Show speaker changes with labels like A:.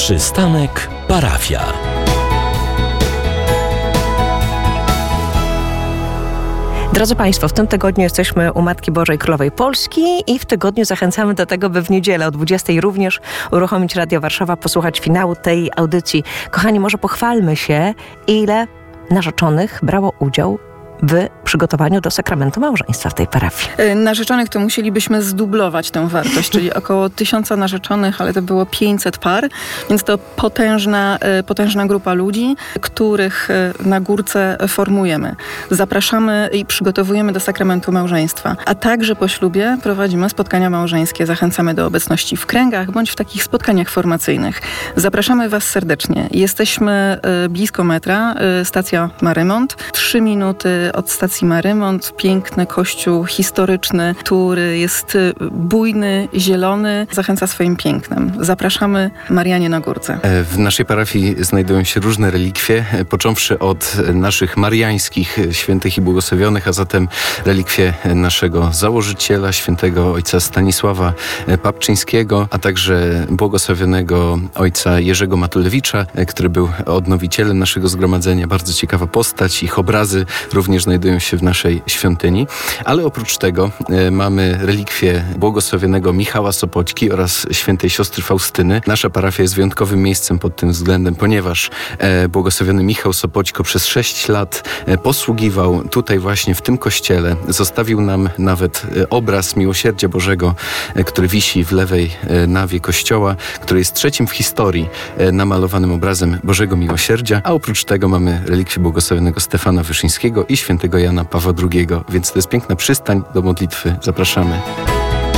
A: Przystanek Parafia.
B: Drodzy Państwo, w tym tygodniu jesteśmy u Matki Bożej Królowej Polski i w tygodniu zachęcamy do tego, by w niedzielę o 20:00 również uruchomić Radio Warszawa, posłuchać finału tej audycji. Kochani, może pochwalmy się, ile narzeczonych brało udział w przygotowaniu do sakramentu małżeństwa w tej parafii.
C: Narzeczonych to musielibyśmy zdublować tę wartość, czyli około 1000 narzeczonych, ale to było 500 par, więc to potężna grupa ludzi, których na górce formujemy. Zapraszamy i przygotowujemy do sakramentu małżeństwa, a także po ślubie prowadzimy spotkania małżeńskie. Zachęcamy do obecności w kręgach bądź w takich spotkaniach formacyjnych. Zapraszamy Was serdecznie. Jesteśmy blisko metra, stacja Marymont. 3 minuty od stacji Marymont, piękny kościół historyczny, który jest bujny, zielony, zachęca swoim pięknem. Zapraszamy, Marianie na Górce.
D: W naszej parafii znajdują się różne relikwie, począwszy od naszych mariańskich świętych i błogosławionych, a zatem relikwie naszego założyciela, świętego ojca Stanisława Papczyńskiego, a także błogosławionego ojca Jerzego Matulewicza, który był odnowicielem naszego zgromadzenia. Bardzo ciekawa postać. Ich obrazy również znajdują się w naszej świątyni, ale oprócz tego mamy relikwie błogosławionego Michała Sopoćki oraz świętej siostry Faustyny. Nasza parafia jest wyjątkowym miejscem pod tym względem, ponieważ błogosławiony Michał Sopoćko przez 6 lat posługiwał tutaj właśnie w tym kościele. Zostawił nam nawet obraz Miłosierdzia Bożego, który wisi w lewej nawie kościoła, który jest 3. w historii namalowanym obrazem Bożego Miłosierdzia, a oprócz tego mamy relikwię błogosławionego Stefana Wyszyńskiego i świętego Jana Pawła II, więc to jest piękna przystań do modlitwy. Zapraszamy.